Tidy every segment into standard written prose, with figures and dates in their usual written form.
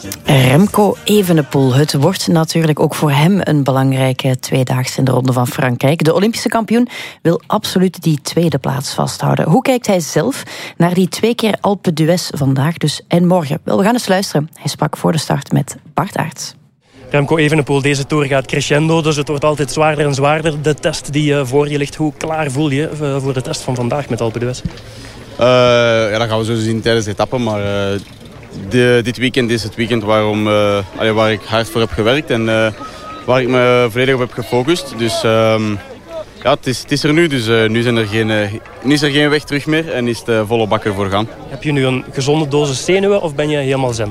Remco Evenepoel. Het wordt natuurlijk ook voor hem een belangrijke tweedaagse in de Ronde van Frankrijk. De Olympische kampioen wil absoluut die tweede plaats vasthouden. Hoe kijkt hij zelf naar die 2 keer Alpe d'Huez vandaag dus en morgen? Wel, we gaan eens luisteren. Hij sprak voor de start met Bart Aerts. Remco Evenepoel, deze Tour gaat crescendo, dus het wordt altijd zwaarder en zwaarder. De test die voor je ligt, hoe klaar voel je voor de test van vandaag met Alpe d'Huez? Ja, dat gaan we zo zien tijdens de etappe, maar dit weekend is het weekend waar ik hard voor heb gewerkt en waar ik me volledig op heb gefocust. Dus ja, het is er nu, dus nu is er geen weg terug meer en is het volle bak ervoor gaan. Heb je nu een gezonde dosis zenuwen of ben je helemaal zen?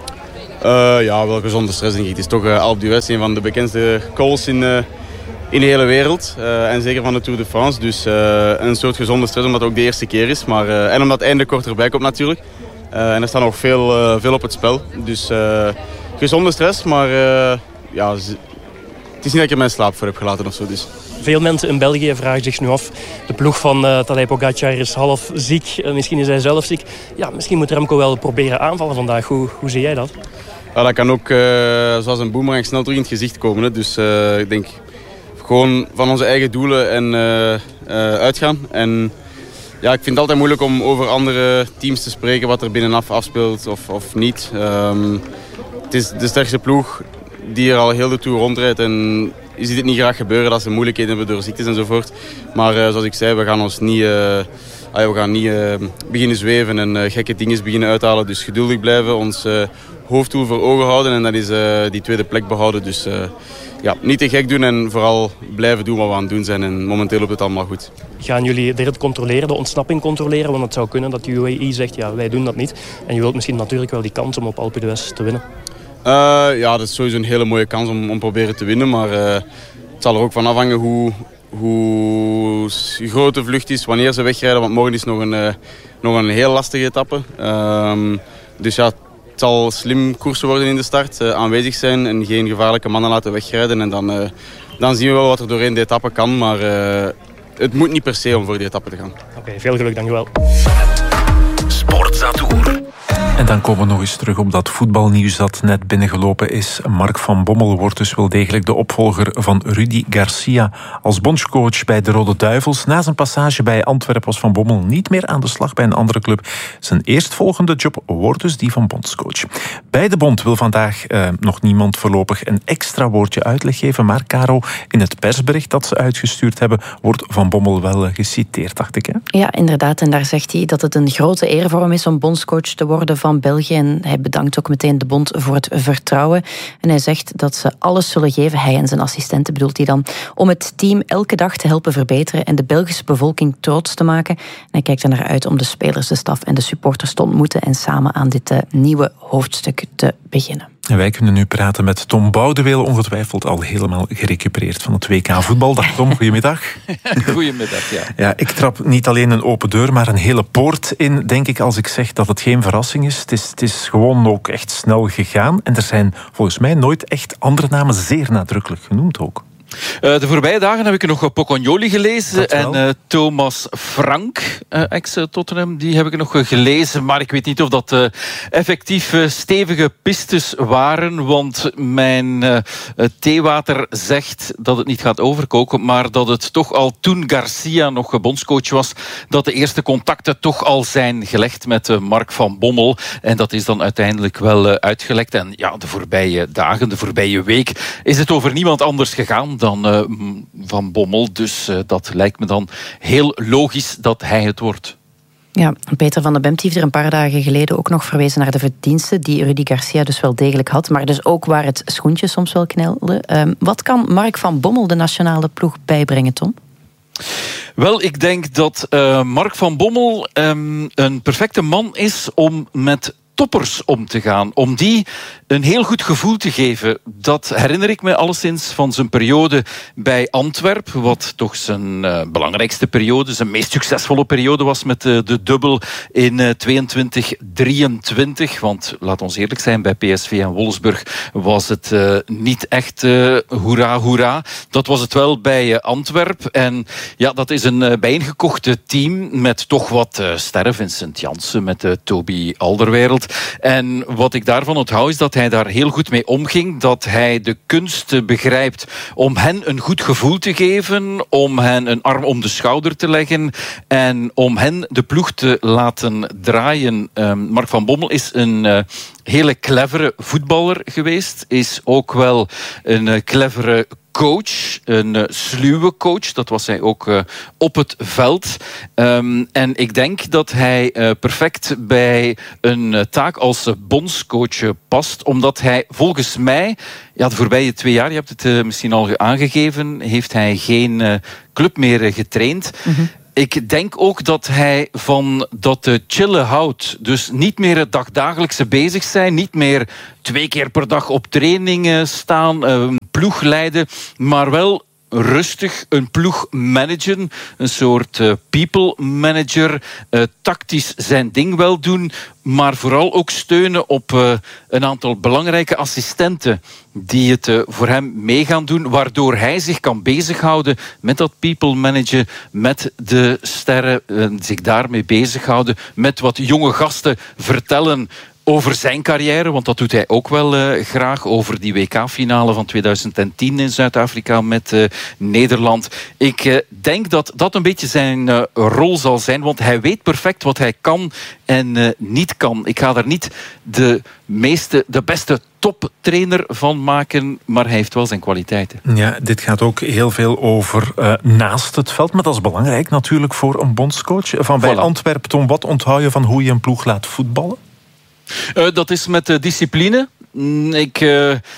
Ja, wel gezonde stress denk ik. Het is toch Alpe d'Huez, een van de bekendste cols in de hele wereld. En zeker van de Tour de France. Dus een soort gezonde stress, omdat het ook de eerste keer is. Maar, en omdat het einde kort erbij komt natuurlijk. En er staat nog veel op het spel. Dus gezonde stress, maar ja, het is niet dat ik er mijn slaap voor heb gelaten of zo. Dus. Veel mensen in België vragen zich nu af. De ploeg van Tadej Pogacar is half ziek. Misschien is hij zelf ziek. Ja, misschien moet Remco wel proberen aanvallen vandaag. Hoe zie jij dat? Ja, dat kan ook zoals een boemerang snel terug in het gezicht komen. Hè. Dus ik denk gewoon van onze eigen doelen en uitgaan. En ja, ik vind het altijd moeilijk om over andere teams te spreken wat er binnenaf afspeelt of niet. Het is de sterkste ploeg die er al heel de Tour rondrijdt. En je ziet het niet graag gebeuren dat ze moeilijkheden hebben door ziektes enzovoort. Maar zoals ik zei, we gaan ons niet... we gaan niet beginnen zweven en gekke dingen beginnen uithalen. Dus geduldig blijven, ons hoofddoel voor ogen houden en dat is die tweede plek behouden. Dus ja, niet te gek doen en vooral blijven doen wat we aan het doen zijn. En momenteel loopt het allemaal goed. Gaan jullie de rit controleren, de ontsnapping controleren? Want het zou kunnen dat de UAE zegt, ja, wij doen dat niet. En je wilt misschien natuurlijk wel die kans om op Alpe d'Huez te winnen. Ja, dat is sowieso een hele mooie kans om proberen te winnen. Maar het zal er ook van afhangen hoe groot de vlucht is, wanneer ze wegrijden. Want morgen is nog een heel lastige etappe. Dus ja, het zal slim koersen worden in de start. Aanwezig zijn en geen gevaarlijke mannen laten wegrijden. En dan zien we wel wat er doorheen de etappe kan. Maar het moet niet per se om voor die etappe te gaan. Oké, veel geluk, dankjewel. Sportza-tour. En dan komen we nog eens terug op dat voetbalnieuws dat net binnengelopen is. Mark van Bommel wordt dus wel degelijk de opvolger van Rudi Garcia als bondscoach bij de Rode Duivels. Na zijn passage bij Antwerpen was Van Bommel niet meer aan de slag bij een andere club. Zijn eerstvolgende job wordt dus die van bondscoach. Bij de bond wil vandaag nog niemand voorlopig een extra woordje uitleg geven. Maar Caro, in het persbericht dat ze uitgestuurd hebben, wordt Van Bommel wel geciteerd, dacht ik. Hè? Ja, inderdaad. En daar zegt hij dat het een grote eer voor hem is om bondscoach te worden van België. En hij bedankt ook meteen de bond voor het vertrouwen. En hij zegt dat ze alles zullen geven, hij en zijn assistenten bedoelt hij dan, om het team elke dag te helpen verbeteren en de Belgische bevolking trots te maken. En hij kijkt er naar uit om de spelers, de staf en de supporters te ontmoeten en samen aan dit nieuwe hoofdstuk te beginnen. En wij kunnen nu praten met Tom Boudeweel, ongetwijfeld al helemaal gerecupereerd van het WK voetbal. Dag Tom, goedemiddag. Goedemiddag, ja. Ja, ik trap niet alleen een open deur, maar een hele poort in, denk ik, als ik zeg dat het geen verrassing is. Het is gewoon ook echt snel gegaan. En er zijn volgens mij nooit echt andere namen zeer nadrukkelijk genoemd ook. De voorbije dagen heb ik nog Pocognoli gelezen en Thomas Frank, ex-Tottenham, die heb ik nog gelezen. Maar ik weet niet of dat effectief stevige pistes waren, want mijn theewater zegt dat het niet gaat overkoken, maar dat het toch al toen Garcia nog bondscoach was, dat de eerste contacten toch al zijn gelegd met Mark van Bommel. En dat is dan uiteindelijk wel uitgelekt. En ja, de voorbije dagen, de voorbije week, is het over niemand anders gegaan dan Van Bommel. Dus dat lijkt me dan heel logisch dat hij het wordt. Ja, Peter van den Bemt heeft er een paar dagen geleden ook nog verwezen naar de verdiensten die Rudi Garcia dus wel degelijk had, maar dus ook waar het schoentje soms wel knelde. Wat kan Mark van Bommel de nationale ploeg bijbrengen, Tom? Wel, ik denk dat Mark van Bommel een perfecte man is om met toppers om te gaan. Om die een heel goed gevoel te geven. Dat herinner ik me alleszins van zijn periode bij Antwerpen, wat toch zijn belangrijkste periode, zijn meest succesvolle periode was met de dubbel in 22-23. Want laat ons eerlijk zijn, bij PSV en Wolfsburg was het niet echt hoera, hoera. Dat was het wel bij Antwerpen. En ja, dat is een bijeengekochte team met toch wat sterren. Vincent Janssen met Toby Alderweireld. gehad. En wat ik daarvan onthoud is dat hij daar heel goed mee omging. Dat hij de kunst begrijpt om hen een goed gevoel te geven, om hen een arm om de schouder te leggen en om hen de ploeg te laten draaien. Mark van Bommel is een hele clevere voetballer geweest. Is ook wel een clevere coach, een sluwe coach. Dat was hij ook op het veld. En ik denk dat hij perfect bij een taak als bondscoach past, omdat hij volgens mij, de voorbije 2 jaar, je hebt het misschien al aangegeven, heeft hij geen club meer getraind. Mm-hmm. Ik denk ook dat hij van dat chillen houdt. Dus niet meer het dagdagelijkse bezig zijn. Niet meer 2 keer per dag op training staan. Ploeg leiden. Maar wel rustig een ploeg managen. Een soort people manager. Tactisch zijn ding wel doen. Maar vooral ook steunen op een aantal belangrijke assistenten die het voor hem mee gaan doen, waardoor hij zich kan bezighouden met dat people managen, met de sterren, zich daarmee bezighouden, met wat jonge gasten vertellen over zijn carrière, want dat doet hij ook wel graag, over die WK-finale van 2010 in Zuid-Afrika met Nederland. Ik denk dat dat een beetje zijn rol zal zijn, want hij weet perfect wat hij kan en niet kan. Ik ga daar niet de beste toptrainer van maken, maar hij heeft wel zijn kwaliteiten. Ja, dit gaat ook heel veel over naast het veld, maar dat is belangrijk natuurlijk voor een bondscoach. Van bij Antwerpen, Tom, wat onthoud je van hoe je een ploeg laat voetballen? Dat is met discipline. Ik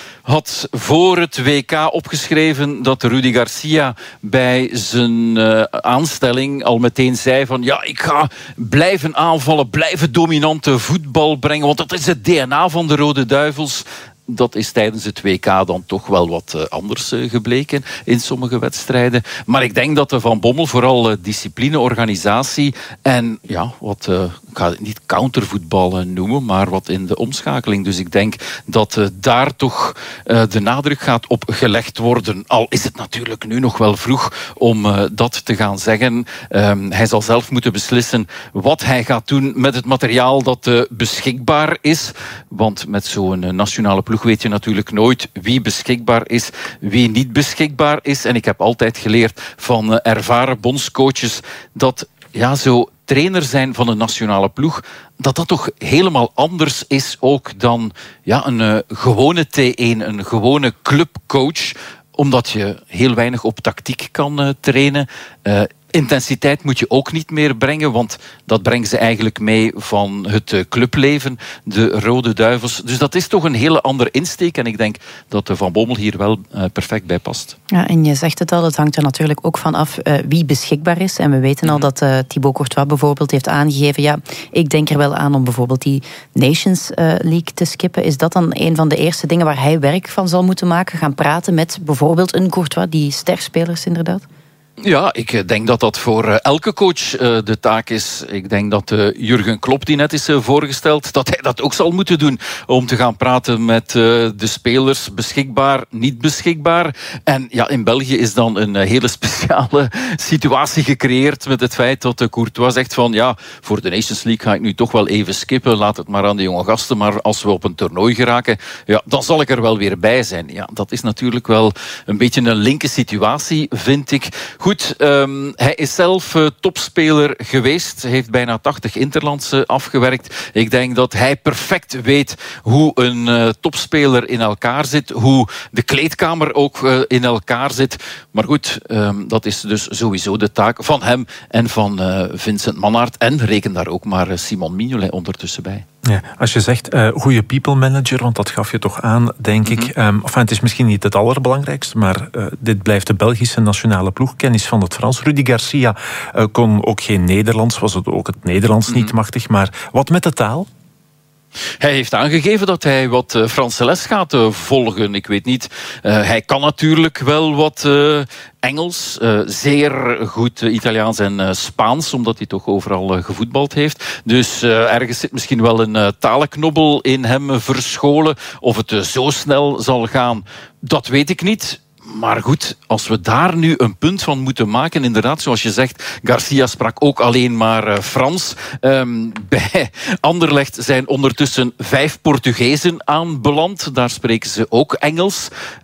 had voor het WK opgeschreven dat Rudi Garcia bij zijn aanstelling al meteen zei van ik ga blijven aanvallen, blijven dominante voetbal brengen, want dat is het DNA van de Rode Duivels. Dat is tijdens het WK dan toch wel wat anders gebleken in sommige wedstrijden. Maar ik denk dat de Van Bommel vooral discipline, organisatie en ik ga het niet countervoetbal noemen, maar wat in de omschakeling. Dus ik denk dat daar toch de nadruk gaat op gelegd worden. Al is het natuurlijk nu nog wel vroeg om dat te gaan zeggen. Hij zal zelf moeten beslissen wat hij gaat doen met het materiaal dat beschikbaar is. Want met zo'n nationale ploeg weet je natuurlijk nooit wie beschikbaar is, wie niet beschikbaar is. En ik heb altijd geleerd van ervaren bondscoaches dat zo trainer zijn van een nationale ploeg, dat toch helemaal anders is ook dan een gewone T1, een gewone clubcoach, omdat je heel weinig op tactiek kan trainen. Intensiteit moet je ook niet meer brengen, want dat brengen ze eigenlijk mee van het clubleven, de Rode Duivels. Dus dat is toch een hele andere insteek en ik denk dat de Van Bommel hier wel perfect bij past. Ja, en je zegt het al, het hangt er natuurlijk ook van af wie beschikbaar is. En we weten al dat Thibaut Courtois bijvoorbeeld heeft aangegeven, ik denk er wel aan om bijvoorbeeld die Nations League te skippen. Is dat dan een van de eerste dingen waar hij werk van zal moeten maken? Gaan praten met bijvoorbeeld een Courtois, die sterspelers inderdaad? Ja, ik denk dat dat voor elke coach de taak is. Ik denk dat Jurgen Klopp, die net is voorgesteld, dat hij dat ook zal moeten doen. Om te gaan praten met de spelers, beschikbaar, niet beschikbaar. En in België is dan een hele speciale situatie gecreëerd met het feit dat Courtois zegt van voor de Nations League ga ik nu toch wel even skippen. Laat het maar aan de jonge gasten. Maar als we op een toernooi geraken, dan zal ik er wel weer bij zijn. Ja, dat is natuurlijk wel een beetje een linker situatie, vind ik. Goed, hij is zelf topspeler geweest. Heeft bijna 80 interlands afgewerkt. Ik denk dat hij perfect weet hoe een topspeler in elkaar zit. Hoe de kleedkamer ook in elkaar zit. Maar goed, dat is dus sowieso de taak van hem en van Vincent Mannaert. En reken daar ook maar Simon Mignolet ondertussen bij. Ja, als je zegt goede people manager, want dat gaf je toch aan, denk ik. Het is misschien niet het allerbelangrijkste, maar dit blijft de Belgische nationale ploeg. Kennis van het Frans. Rudy Garcia kon ook geen Nederlands, was het ook het Nederlands niet machtig. Maar wat met de taal? Hij heeft aangegeven dat hij wat Franse les gaat volgen. Ik weet niet. Hij kan natuurlijk wel wat Engels, zeer goed Italiaans en Spaans, omdat hij toch overal gevoetbald heeft. Dus ergens zit misschien wel een talenknobbel in hem verscholen. Of het zo snel zal gaan, dat weet ik niet. Maar goed, als we daar nu een punt van moeten maken, inderdaad, zoals je zegt, Garcia sprak ook alleen maar Frans. Bij Anderlecht zijn ondertussen 5 Portugezen aanbeland. Daar spreken ze ook Engels.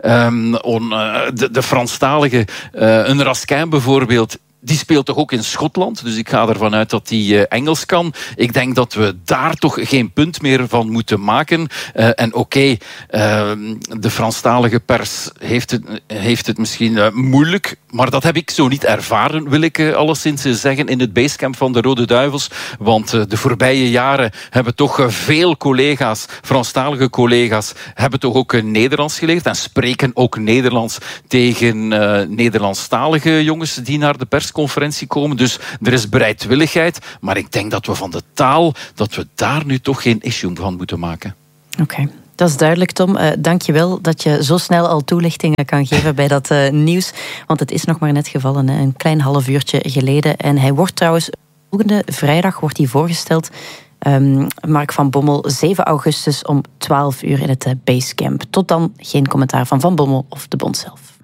De Franstalige, een Raskin bijvoorbeeld, die speelt toch ook in Schotland, dus ik ga ervan uit dat hij Engels kan. Ik denk dat we daar toch geen punt meer van moeten maken. En oké, de Franstalige pers heeft het misschien moeilijk, maar dat heb ik zo niet ervaren, wil ik alleszins zeggen, in het basecamp van de Rode Duivels. Want de voorbije jaren hebben toch veel collega's, Franstalige collega's, hebben toch ook Nederlands geleerd en spreken ook Nederlands tegen Nederlandstalige jongens die naar de persconferentie komen. Dus er is bereidwilligheid, maar ik denk dat we van de taal, dat we daar nu toch geen issue van moeten maken. Oké. Dat is duidelijk, Tom. Dank je wel dat je zo snel al toelichtingen kan geven bij dat nieuws. Want het is nog maar net gevallen, een klein half uurtje geleden. En hij wordt trouwens, volgende vrijdag wordt hij voorgesteld. Mark van Bommel, 7 augustus om 12 uur in het Basecamp. Tot dan geen commentaar van Bommel of de bond zelf.